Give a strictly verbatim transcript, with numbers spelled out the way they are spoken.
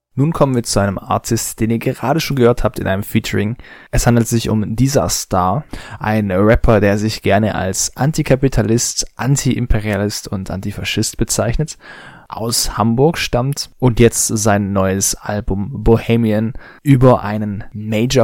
Nun kommen wir zu einem Artist, den ihr gerade schon gehört habt in einem Featuring. Es handelt sich um Disarstar, ein Rapper, der sich gerne als Antikapitalist, Anti-Imperialist und Antifaschist bezeichnet, aus Hamburg stammt und jetzt sein neues Album Bohemian über einen Major